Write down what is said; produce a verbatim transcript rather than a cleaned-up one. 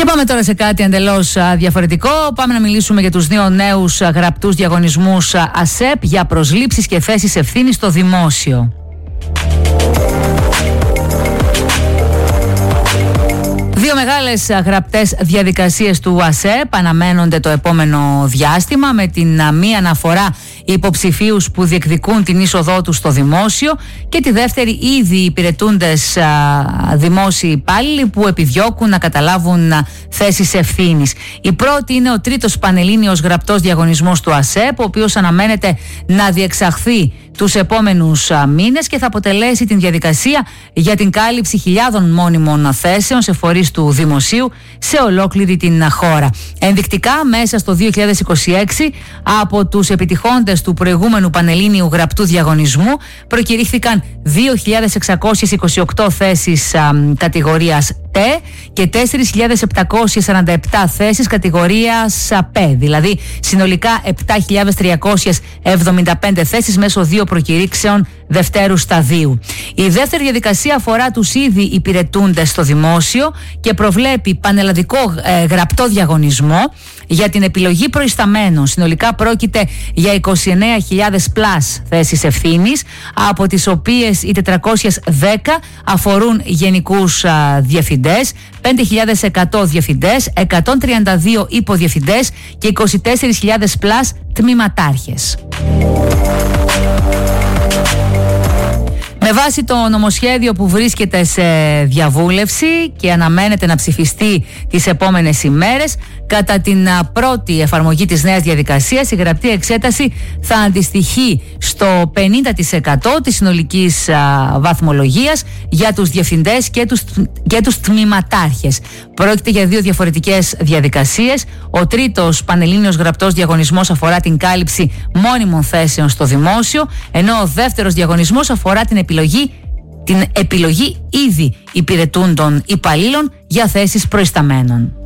πάμε τώρα σε κάτι εντελώς διαφορετικό. Πάμε να μιλήσουμε για τους δύο νέους γραπτούς διαγωνισμούς ΑΣΕΠ για προσλήψεις και θέσεις ευθύνης στο δημόσιο. Δύο μεγάλες γραπτές διαδικασίες του ΑΣΕΠ αναμένονται το επόμενο διάστημα, με την μία αναφορά υποψηφίους που διεκδικούν την είσοδό τους στο δημόσιο και τη δεύτερη ήδη υπηρετούντες α, δημόσιοι υπάλληλοι που επιδιώκουν να καταλάβουν α, θέσεις ευθύνης. Η πρώτη είναι ο τρίτος πανελλήνιος γραπτός διαγωνισμός του ΑΣΕΠ, ο οποίος αναμένεται να διεξαχθεί τους επόμενους α, μήνες και θα αποτελέσει την διαδικασία για την κάλυψη χιλιάδων μόνιμων θέσεων σε φορείς του δημοσίου σε ολόκληρη την χώρα. Ενδεικτικά, μέσα στο δύο χιλιάδες είκοσι έξι, από τους επιτυχώντες του προηγούμενου πανελλήνιου γραπτού διαγωνισμού προκηρύχθηκαν δύο χιλιάδες εξακόσιες είκοσι οκτώ θέσεις α, κατηγορίας Τε και τέσσερις χιλιάδες επτακόσιες σαράντα επτά θέσεις κατηγορίας Π, δηλαδή συνολικά επτά χιλιάδες τριακόσιες εβδομήντα πέντε θέσεις μέσω δύο προκηρύξεων δευτέρου σταδίου. Η δεύτερη διαδικασία αφορά τους ήδη υπηρετούντες στο δημόσιο και προβλέπει πανελλαδικό ε, γραπτό διαγωνισμό για την επιλογή προϊσταμένων. Συνολικά πρόκειται για είκοσι εννέα χιλιάδες πλας θέσεις ευθύνης, από τις οποίες οι τετρακόσιες δέκα αφορούν γενικούς α, διευθυντές, πέντε χιλιάδες εκατό διευθυντές, εκατόν τριάντα δύο υποδιευθυντές και είκοσι τέσσερις χιλιάδες πλας τμήματάρχες. Με βάση το νομοσχέδιο που βρίσκεται σε διαβούλευση και αναμένεται να ψηφιστεί τις επόμενες ημέρες, κατά την πρώτη εφαρμογή της νέας διαδικασίας η γραπτή εξέταση θα αντιστοιχεί στο πενήντα τοις εκατό της συνολικής α, βαθμολογίας για τους διευθυντές και τους, και τους τμήματάρχες. Πρόκειται για δύο διαφορετικές διαδικασίες. Ο τρίτος πανελλήνιος γραπτός διαγωνισμός αφορά την κάλυψη μόνιμων θέσεων στο δημόσιο, ενώ ο δεύτερος διαγωνισμός αφορά την επιλογή, την επιλογή ήδη υπηρετούντων υπαλλήλων για θέσεις προϊσταμένων.